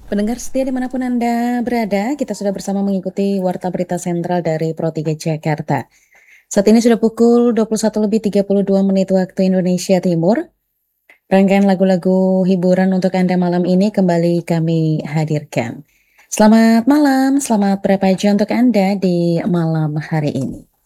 Pendengar setia dimanapun Anda berada, kita sudah bersama mengikuti Warta Berita Sentral dari Pro 3 Jakarta. Saat ini sudah pukul 21:32 waktu Indonesia Timur. Rangkaian lagu-lagu hiburan untuk Anda malam ini kembali kami hadirkan. Selamat malam, selamat berpagi untuk Anda di malam hari ini.